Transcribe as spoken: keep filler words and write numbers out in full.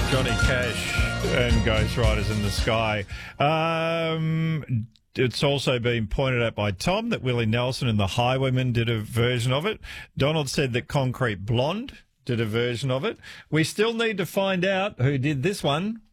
Johnny Cash and Ghost Riders in the Sky. Um, it's also been pointed out by Tom that Willie Nelson and the Highwaymen did a version of it. Donald said that Concrete Blonde did a version of it. We still need to find out who did this one